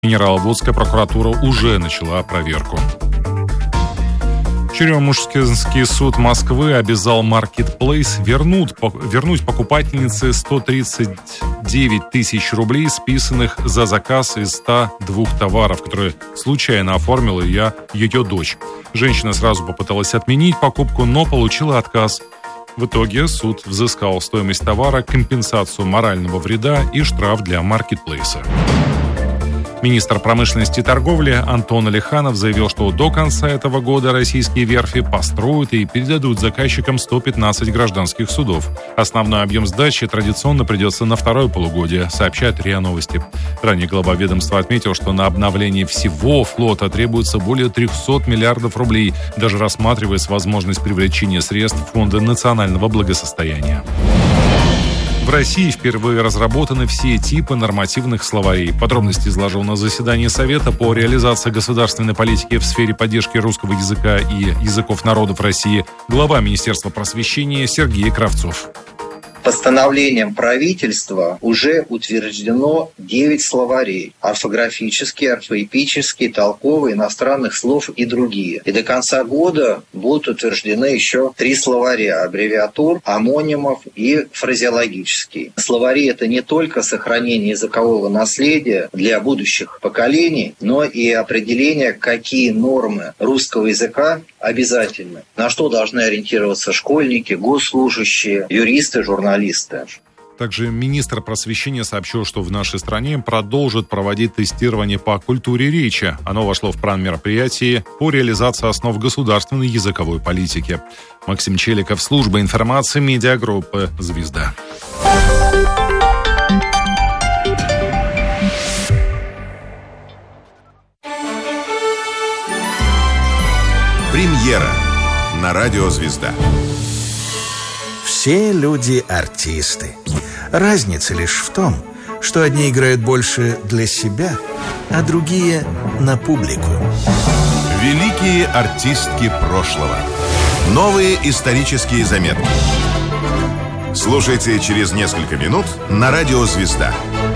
Минераловодская прокуратура уже начала проверку. Черемушский суд Москвы обязал Marketplace вернуть покупательнице 139 тысяч рублей, списанных за заказ из 102 товаров, которые случайно оформила ее дочь. Женщина сразу попыталась отменить покупку, но получила отказ. В итоге суд взыскал стоимость товара, компенсацию морального вреда и штраф для Marketplace. Министр промышленности и торговли Антон Алиханов заявил, что до конца этого года российские верфи построят и передадут заказчикам 115 гражданских судов. Основной объем сдачи традиционно придется на второе полугодие, сообщает РИА Новости. Ранее глава ведомства отметил, что на обновление всего флота требуется более 300 миллиардов рублей, даже рассматривается возможность привлечения средств Фонда национального благосостояния. В России впервые разработаны все типы нормативных словарей. Подробности изложил на заседании Совета по реализации государственной политики в сфере поддержки русского языка и языков народов России глава Министерства просвещения Сергей Кравцов. Постановлением правительства уже утверждено 9 словарей: орфографические, орфоэпические, толковые, иностранных слов и другие. И до конца года будут утверждены еще 3 словаря: аббревиатур, омонимов и фразеологический. Словари – это не только сохранение языкового наследия для будущих поколений, но и определение, какие нормы русского языка обязательны, на что должны ориентироваться школьники, госслужащие, юристы, журналисты. Также министр просвещения сообщил, что в нашей стране продолжат проводить тестирование по культуре речи. Оно вошло в план мероприятий по реализации основ государственной языковой политики. Максим Челиков, служба информации, медиагруппы «Звезда». Премьера на радио «Звезда». Все люди артисты. Разница лишь в том, что одни играют больше для себя, а другие на публику. Великие артистки прошлого. Новые исторические заметки. Слушайте через несколько минут на радио «Звезда».